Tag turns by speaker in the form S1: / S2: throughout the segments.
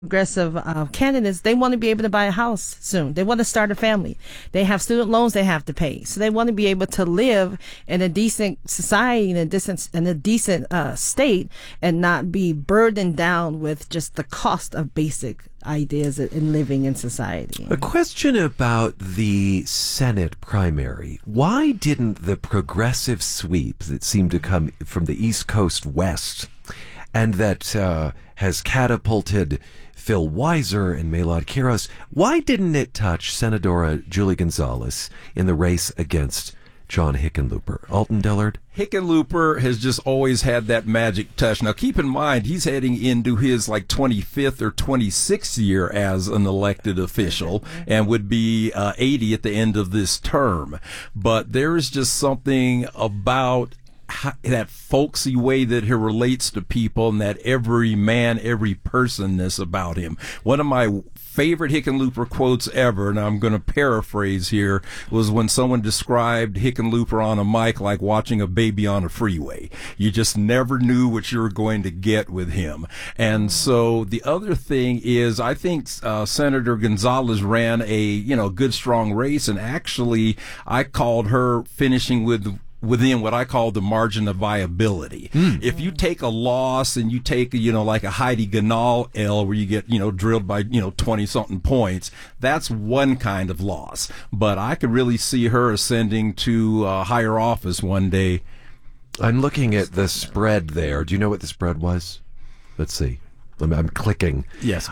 S1: progressive candidates, they want to be able to buy a house soon. They want to start a family. They have student loans they have to pay. So they want to be able to live in a decent society, in a decent state, and not be burdened down with just the cost of basic ideas in living in society.
S2: A question about the Senate primary. Why didn't the progressive sweep that seemed to come from the East Coast West and that has catapulted Phil Weiser and Maylard Quiros, why didn't it touch Senadora Julie Gonzalez in the race against John Hickenlooper? Alton Dillard?
S3: Hickenlooper has just always had that magic touch. Now, keep in mind, he's heading into his 25th or 26th year as an elected official and would be 80 at the end of this term. But there is just something about that folksy way that he relates to people and that every man, every personness about him. One of my favorite Hickenlooper quotes ever, and I'm going to paraphrase here, was when someone described Hickenlooper on a mic like watching a baby on a freeway. You just never knew what you were going to get with him. And so the other thing is, I think Senator Gonzalez ran a good, strong race, and actually I called her finishing within what I call the margin of viability. If you take a loss and you take, like a Heidi Ganahl L where you get, drilled by, 20 something points, that's one kind of loss. But I could really see her ascending to higher office one day.
S2: I'm looking at the spread there. Do you know what the spread was? Let's see. I'm clicking.
S3: Yes.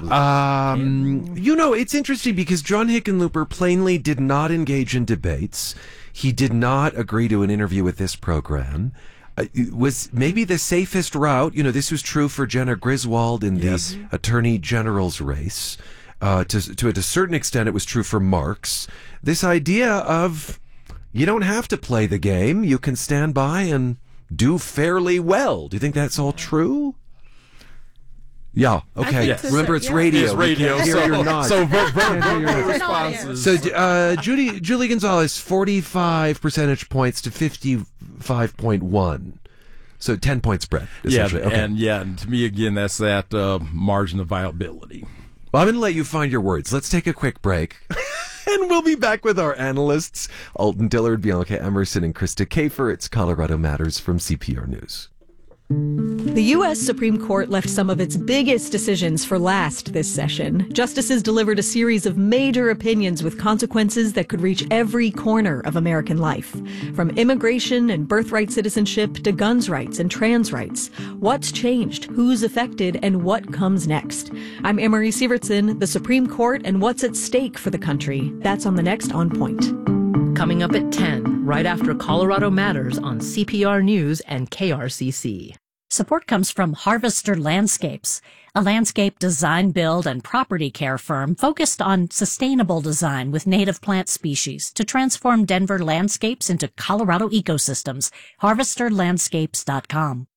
S2: It's interesting because John Hickenlooper plainly did not engage in debates. He did not agree to an interview with this program. It was maybe the safest route. This was true for Jenna Griswold in the Attorney General's race. To a certain extent, it was true for Marks. This idea of you don't have to play the game. You can stand by and do fairly well. Do you think that's all true? Yeah. Okay.
S1: Yes.
S2: Remember, it's radio.
S3: It's radio.
S2: We can't hear your nod.
S3: So verbal responses.
S2: So Julie Gonzalez, 45 percentage points to 55.1. So 10 point spread. Essentially.
S3: And to me again, that's that margin of viability.
S2: Well, I'm going to let you find your words. Let's take a quick break. And we'll be back with our analysts, Alton Dillard, Bianca Emerson, and Krista Kafer. It's Colorado Matters from CPR News.
S4: The U.S. Supreme Court left some of its biggest decisions for last this session. Justices delivered a series of major opinions with consequences that could reach every corner of American life. From immigration and birthright citizenship to guns rights and trans rights. What's changed? Who's affected? And what comes next? I'm Emery Sievertson, the Supreme Court, and what's at stake for the country. That's on the next On Point.
S5: Coming up at 10, right after Colorado Matters on CPR News and KRCC.
S6: Support comes from Harvester Landscapes, a landscape design, build, and property care firm focused on sustainable design with native plant species to transform Denver landscapes into Colorado ecosystems. HarvesterLandscapes.com.